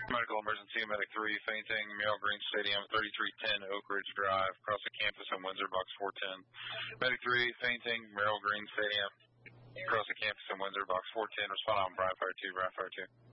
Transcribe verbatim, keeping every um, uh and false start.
Medical emergency, Medic three, fainting, Merrill Green Stadium, thirty-three ten Oak Ridge Drive, across the campus in Windsor, box four ten. Medic three, fainting, Merrill Green Stadium, across the campus in Windsor, box four ten. Respond on Brian Fire two, Brian Fire two.